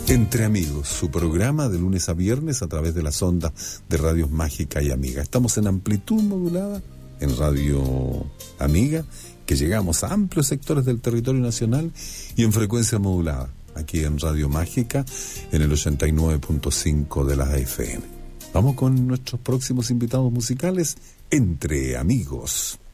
Entre Amigos, su programa de lunes a viernes a través de las ondas de Radios Mágica y Amiga. Estamos en amplitud modulada en Radio Amiga, que llegamos a amplios sectores del territorio nacional, y en frecuencia modulada, aquí en Radio Mágica, en el 89.5 de la FM. Vamos con nuestros próximos invitados musicales, Entre Amigos.